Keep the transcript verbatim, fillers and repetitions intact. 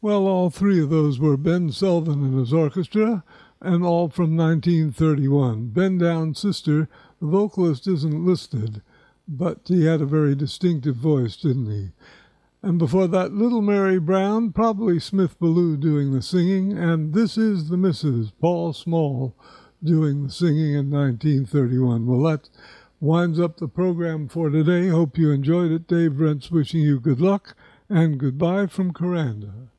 Well, all three of those were Ben Sullivan and his orchestra, and all from nineteen thirty-one. Ben Downs' sister, the vocalist, isn't listed, but he had a very distinctive voice, didn't he? And before that, Little Mary Brown, probably Smith Ballou doing the singing, and This Is the Missus, Paul Small doing the singing in nineteen thirty-one. Well, that winds up the program for today. Hope you enjoyed it. Dave Rentz wishing you good luck, and goodbye from Coranda.